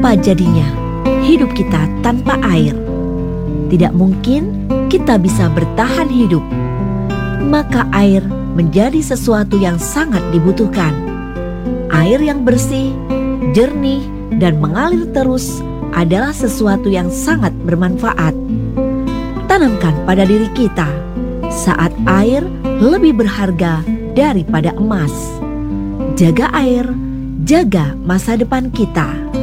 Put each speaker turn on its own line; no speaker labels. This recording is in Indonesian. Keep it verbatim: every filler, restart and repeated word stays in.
Apa jadinya hidup kita tanpa air? Tidak mungkin kita bisa bertahan hidup. Maka air menjadi sesuatu yang sangat dibutuhkan. Air yang bersih, jernih, dan mengalir terus adalah sesuatu yang sangat bermanfaat. Tanamkan pada diri kita saat air lebih berharga daripada emas. Jaga air, jaga masa depan kita.